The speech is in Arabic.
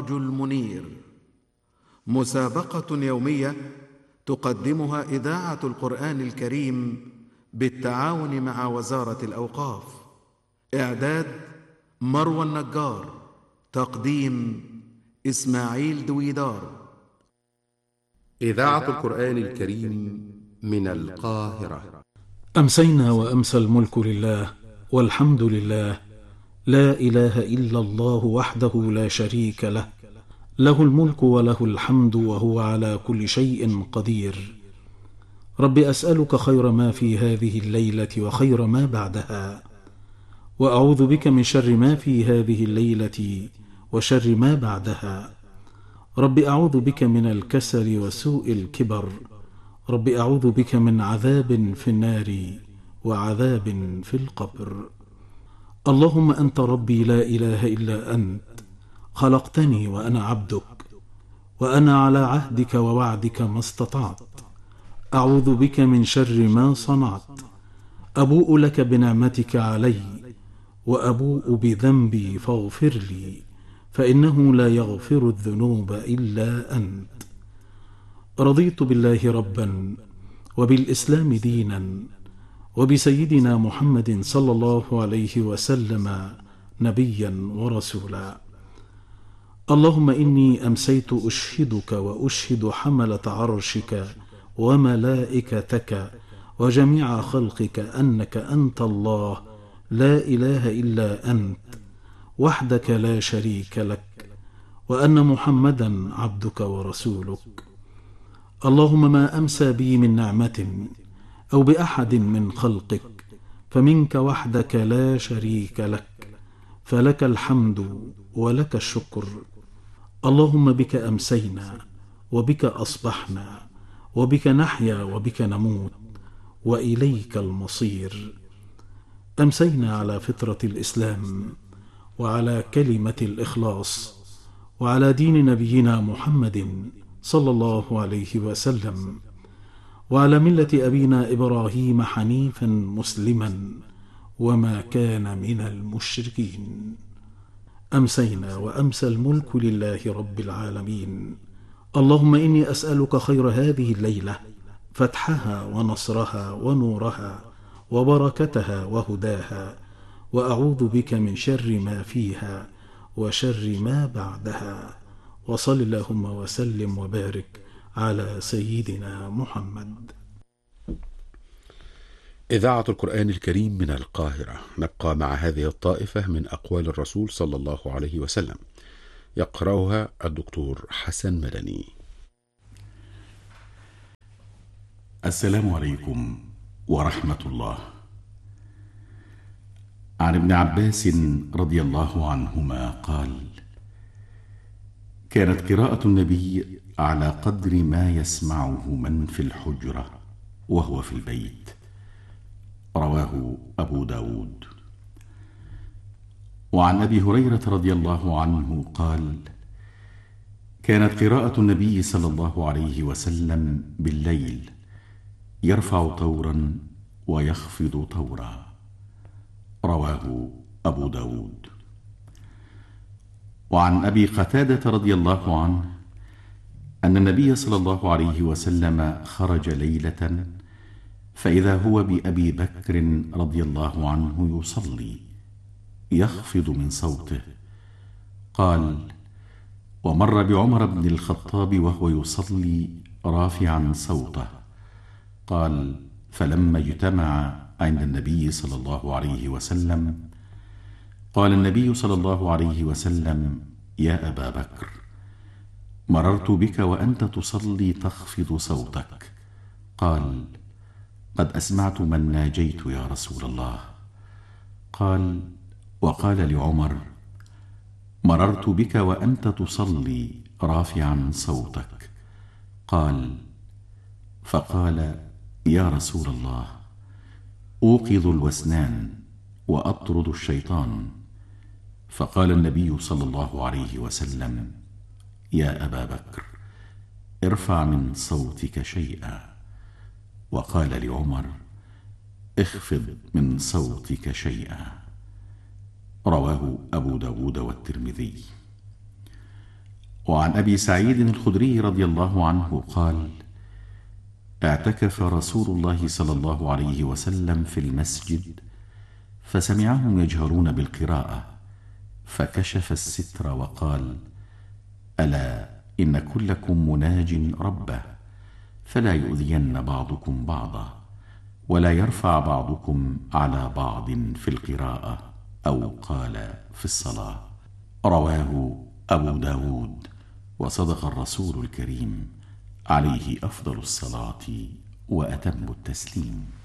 السراج المنير، مسابقة يومية تقدمها إذاعة القرآن الكريم بالتعاون مع وزارة الأوقاف. إعداد مروى النجار، تقديم إسماعيل دويدار. إذاعة القرآن الكريم من القاهرة. أمسينا وأمسى الملك لله، والحمد لله، لا إله إلا الله وحده لا شريك له، له الملك وله الحمد وهو على كل شيء قدير. رب أسألك خير ما في هذه الليلة وخير ما بعدها، وأعوذ بك من شر ما في هذه الليلة وشر ما بعدها. رب أعوذ بك من الكسل وسوء الكبر. رب أعوذ بك من عذاب في النار وعذاب في القبر. اللهم أنت ربي لا إله إلا أنت، خلقتني وأنا عبدك، وأنا على عهدك ووعدك ما استطعت. أعوذ بك من شر ما صنعت. أبوء لك بنعمتك علي وأبوء بذنبي فاغفر لي، فإنه لا يغفر الذنوب إلا أنت. رضيت بالله ربا وبالإسلام دينا وبسيدنا محمد صلى الله عليه وسلم نبيا ورسولا. اللهم إني أمسيت أشهدك وأشهد حملة عرشك وملائكتك وجميع خلقك أنك أنت الله لا إله إلا أنت وحدك لا شريك لك، وأن محمدا عبدك ورسولك. اللهم ما أمسى بي من نعمة أو بأحد من خلقك فمنك وحدك لا شريك لك، فلك الحمد ولك الشكر. اللهم بك أمسينا وبك أصبحنا وبك نحيا وبك نموت وإليك المصير. أمسينا على فطرة الإسلام وعلى كلمة الإخلاص وعلى دين نبينا محمد صلى الله عليه وسلم، وعلى ملة أبينا إبراهيم حنيفا مسلما وما كان من المشركين. أمسينا وأمسى الملك لله رب العالمين. اللهم إني أسألك خير هذه الليلة، فتحها ونصرها ونورها وبركتها وهداها، وأعوذ بك من شر ما فيها وشر ما بعدها. وصل اللهم وسلم وبارك على سيدنا محمد. إذاعة القرآن الكريم من القاهرة. نبقى مع هذه الطائفة من أقوال الرسول صلى الله عليه وسلم، يقرأها الدكتور حسن مدني. السلام عليكم ورحمة الله. عن ابن عباس رضي الله عنهما قال: كانت قراءة النبي على قدر ما يسمعه من في الحجرة وهو في البيت. رواه أبو داود. وعن أبي هريرة رضي الله عنه قال: كانت قراءة النبي صلى الله عليه وسلم بالليل يرفع طورا ويخفض طورا. رواه أبو داود. وعن أبي قتادة رضي الله عنه أن النبي صلى الله عليه وسلم خرج ليلة فإذا هو بأبي بكر رضي الله عنه يصلي يخفض من صوته. قال: ومر بعمر بن الخطاب وهو يصلي رافعا صوته. قال: فلما اجتمع عند النبي صلى الله عليه وسلم قال النبي صلى الله عليه وسلم: يا أبا بكر، مررت بك وأنت تصلي تخفض صوتك. قال: قد أسمعت من ناجيت يا رسول الله. قال: وقال لعمر: مررت بك وأنت تصلي رافعا صوتك. قال: فقال: يا رسول الله، أوقظ الوسنان وأطرد الشيطان. فقال النبي صلى الله عليه وسلم: يا أبا بكر، ارفع من صوتك شيئا. وقال لعمر: اخفض من صوتك شيئا. رواه أبو داود والترمذي. وعن أبي سعيد الخدري رضي الله عنه قال: اعتكف رسول الله صلى الله عليه وسلم في المسجد، فسمعهم يجهرون بالقراءة، فكشف الستر وقال: ألا إن كلكم مناج ربه، فلا يؤذين بعضكم بعضا، ولا يرفع بعضكم على بعض في القراءة، أو قال في الصلاة. رواه أبو داود. وصدق الرسول الكريم عليه أفضل الصلاة وأتم التسليم.